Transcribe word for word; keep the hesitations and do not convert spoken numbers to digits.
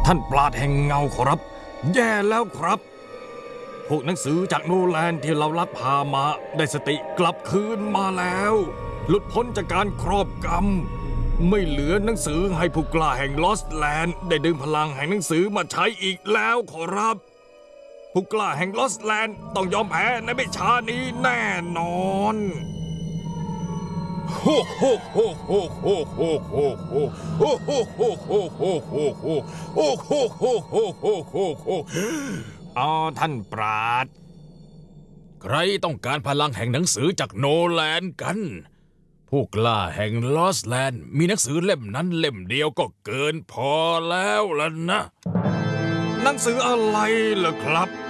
ท่านปราดแห่งเงาขอรับแย่แล้วครับพวกหนังสือจากโนแลนด์ที่เราลักพามาได้สติกลับคืนมาแล้วหลุดพ้นจากการครอบกำไม่เหลือหนังสือให้ผู้กล้าแห่งลอสแลนด์ได้ดึงพลังแห่งหนังสือมาใช้อีกแล้วขอรับผู้กล้าแห่งลอสแลนด์ต้องยอมแพ้ในไม่ช้านี้แน่นอนโฮโฮโฮโฮโฮโฮโฮโฮโฮโฮโฮโฮโฮโฮโฮโอ้โฮโฮโฮโฮโฮโฮอ๋อท่านปราดใครต้องการพลังแห่งหนังสือจากโนแลนด์กันผู้กล้าแห่งลอสแลนด์มีหนังสือเล่มนั้นเล่มเดียวก็เกินพอแล้วล่ะนะหนังสืออะไรเหรอครับ